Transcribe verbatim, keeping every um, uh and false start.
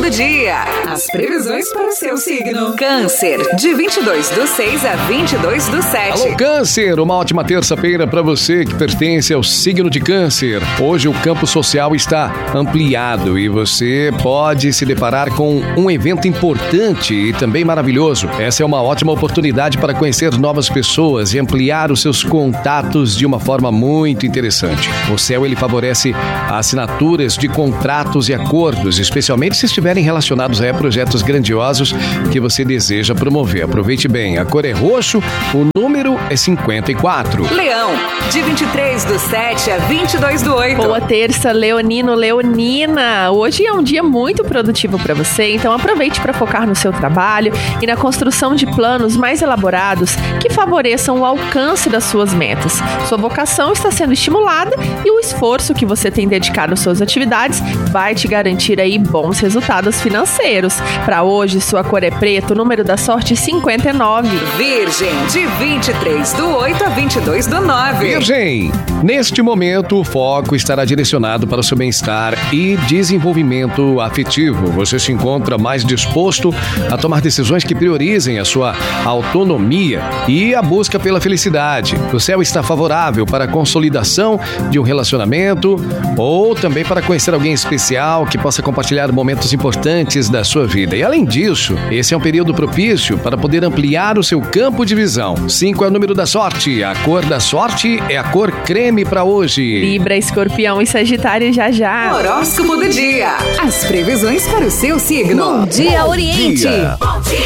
do dia. As previsões para o seu signo. Câncer, de vinte e dois do seis a vinte e dois do sete. Alô, Câncer, uma ótima terça-feira para você que pertence ao signo de Câncer. Hoje o campo social está ampliado e você pode se deparar com um evento importante e também maravilhoso. Essa é uma ótima oportunidade para conhecer novas pessoas e ampliar os seus contatos de uma forma muito interessante. O céu ele favorece assinaturas de contratos e acordos, especialmente se estiverem relacionados a projetos grandiosos que você deseja promover. Aproveite bem, a cor é roxo, o número é cinquenta e quatro. Leão, de vinte e três do sete a vinte e dois do oito. Boa terça, leonino, leonina. Hoje é um dia muito produtivo para você, então aproveite para focar no seu trabalho e na construção de planos mais elaborados que favoreçam o alcance das suas metas. Sua vocação está sendo estimulada e o esforço que você tem dedicado às suas atividades vai te garantir aí bons resultados financeiros. Para hoje, sua cor é preto, o número da sorte cinquenta e nove. Virgem, de vinte e três do oito a vinte e dois do nove. Virgem, neste momento o foco estará direcionado para o seu bem-estar e desenvolvimento afetivo. Você se encontra mais disposto a tomar decisões que priorizem a sua autonomia e a busca pela felicidade. O céu está favorável para a consolidação de um relacionamento ou também para conhecer alguém especial que possa compartilhar momentos importantes da sua vida. E além disso, esse é um período propício para poder ampliar o seu campo de visão. cinco é o número da sorte. A cor da sorte é a cor creme para hoje. Libra, Escorpião e Sagitário já já. Horóscopo do dia. As previsões para o seu signo. Bom dia, Oriente. Dia. Bom dia.